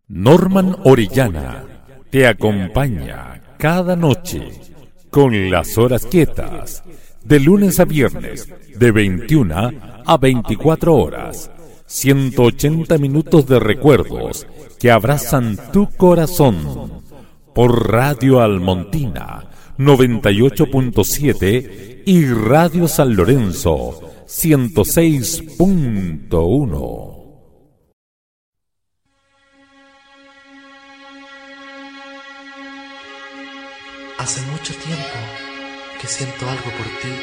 Norman Orellana te acompaña cada noche con las horas quietas, de lunes a viernes, de 21 a 24 horas. 180 minutos de recuerdos que abrazan tu corazón. Por Radio Almontina 98.7 y Radio San Lorenzo 106.1. Hace mucho tiempo que siento algo por ti.